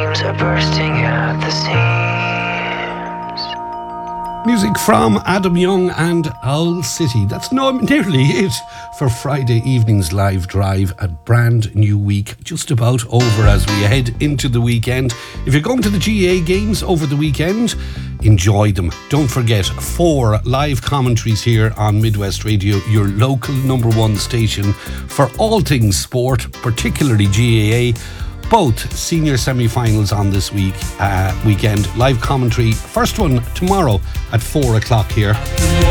dreams are bursting at the seams. Music from Adam Young and Owl City. That's nearly it for Friday evening's live drive. A brand new week just about over as we head into the weekend. If you're going to the GAA games over the weekend, enjoy them. Don't forget 4 live commentaries here on Midwest Radio, your local number one station for all things sport, particularly GAA. Both senior semi-finals on this weekend. Live commentary, first one tomorrow at 4 o'clock here.